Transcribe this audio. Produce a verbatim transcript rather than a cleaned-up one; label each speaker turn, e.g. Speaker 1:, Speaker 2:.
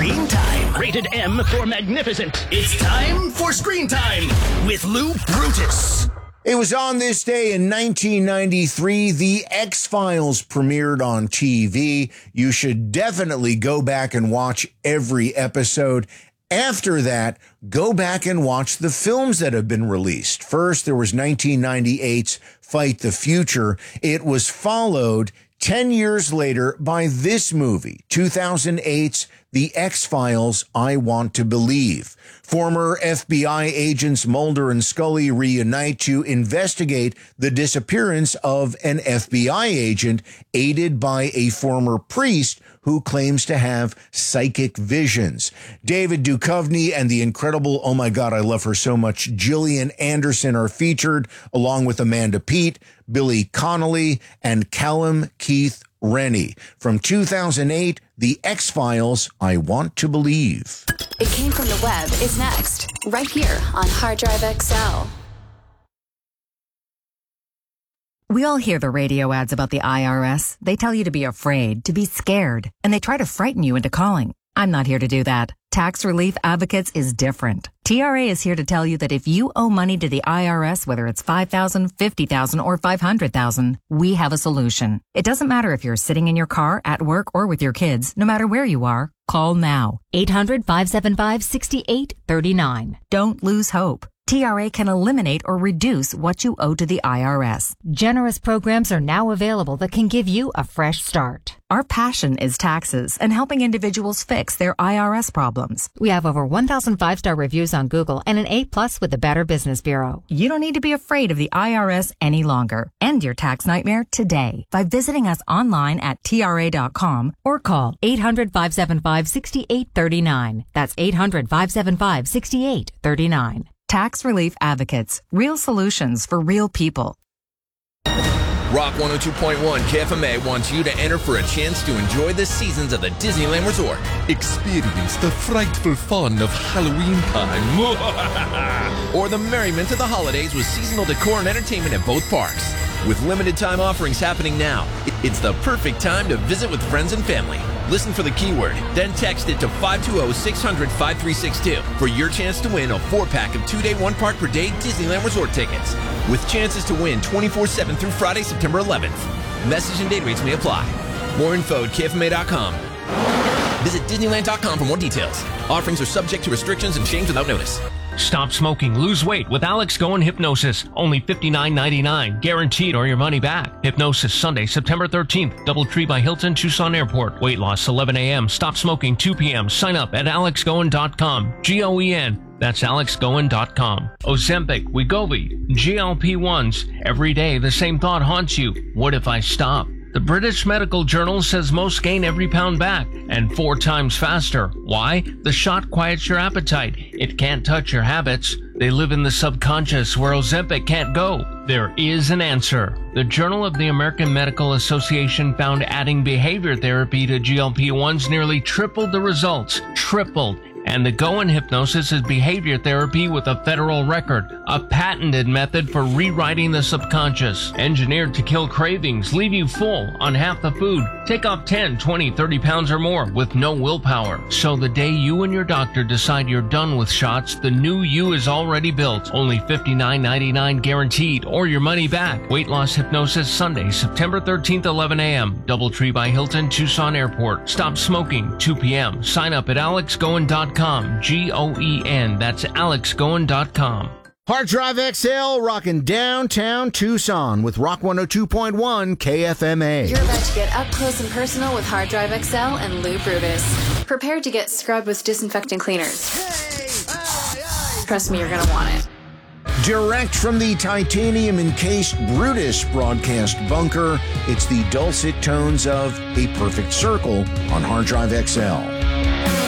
Speaker 1: Screen Time. Rated M for magnificent. It's time for Screen Time with Lou Brutus.
Speaker 2: It was on this day in nineteen ninety-three, The X-Files premiered on T V. You should definitely go back and watch every episode. After that, go back and watch the films that have been released. First, there was nineteen ninety-eight's Fight the Future. It was followed ten years later by this movie, two thousand eight's The X-Files, I Want to Believe. Former F B I agents Mulder and Scully reunite to investigate the disappearance of an F B I agent aided by a former priest who claims to have psychic visions. David Duchovny and the incredible, oh my God, I love her so much, Gillian Anderson are featured, along with Amanda Peet, Billy Connolly, and Callum Keith Rennie. From two thousand eight, The X-Files, I Want to Believe.
Speaker 3: It Came from the Web is next, right here on Hard Drive X L.
Speaker 4: We all hear the radio ads about the I R S. They tell you to be afraid, to be scared, and they try to frighten you into calling. I'm not here to do that. Tax Relief Advocates is different. T R A is here to tell you that if you owe money to the I R S, whether it's five thousand dollars, fifty thousand dollars, or five hundred thousand dollars, we have a solution. It doesn't matter if you're sitting in your car, at work, or with your kids. No matter where you are, call now. eight hundred, five seven five, six eight three nine. Don't lose hope. T R A can eliminate or reduce what you owe to the I R S.
Speaker 5: Generous programs are now available that can give you a fresh start.
Speaker 4: Our passion is taxes and helping individuals fix their I R S problems.
Speaker 5: We have over one thousand five-star reviews on Google and an A plus with the Better Business Bureau.
Speaker 4: You don't need to be afraid of the I R S any longer. End your tax nightmare today by visiting us online at T R A dot com or call
Speaker 5: eight hundred, five seven five, six eight three nine. That's eight hundred, five seven five, six eight three nine.
Speaker 4: Tax Relief Advocates. Real solutions for real people.
Speaker 6: Rock one oh two point one K F M A wants you to enter for a chance to enjoy the seasons of the Disneyland Resort.
Speaker 7: Experience the frightful fun of Halloween time.
Speaker 6: Or the merriment of the holidays with seasonal decor and entertainment at both parks. With limited time offerings happening now, it's the perfect time to visit with friends and family. Listen for the keyword, then text it to five two zero, six hundred, five three six two for your chance to win a four-pack of two-day, one-park per day Disneyland Resort tickets, with chances to win twenty-four seven through Friday, September eleventh. Message and date rates may apply. More info at K F M A dot com. Visit Disneyland dot com for more details. Offerings are subject to restrictions and change without notice.
Speaker 8: Stop smoking, lose weight with Alex Goen Hypnosis. Only fifty-nine ninety-nine, guaranteed or your money back. Hypnosis Sunday, September thirteenth, Doubletree by Hilton, Tucson Airport. Weight loss eleven a.m., stop smoking two p.m. Sign up at alex goen dot com. G O E N. That's alex goen dot com. Ozempic, Wegovy, G L P ones. Every day the same thought haunts you. What if I stop? The British Medical Journal says most gain every pound back and four times faster. Why? The shot quiets your appetite. It can't touch your habits. They live in the subconscious where Ozempic can't go. There is an answer. The Journal of the American Medical Association found adding behavior therapy to G L P ones nearly tripled the results. Tripled. And the Goen Hypnosis is behavior therapy with a federal record, a patented method for rewriting the subconscious, engineered to kill cravings, leave you full on half the food, take off ten, twenty, thirty pounds or more with no willpower. So the day you and your doctor decide you're done with shots, the new you is already built. Only fifty-nine ninety-nine guaranteed or your money back. Weight loss hypnosis Sunday, September thirteenth, eleven a.m. Doubletree by Hilton, Tucson Airport. Stop smoking, two p.m. Sign up at alex goen dot com. G O E N. That's alex goen dot com.
Speaker 2: Hard Drive X L rocking downtown Tucson with Rock one oh two point one K F M A.
Speaker 3: You're about to get up close and personal with Hard Drive X L and Lou Brutus. Prepare to get scrubbed with disinfectant cleaners. Hey, hey, hey. Trust me, you're going to want it.
Speaker 2: Direct from the titanium-encased Brutus broadcast bunker, it's the dulcet tones of A Perfect Circle on Hard Drive X L.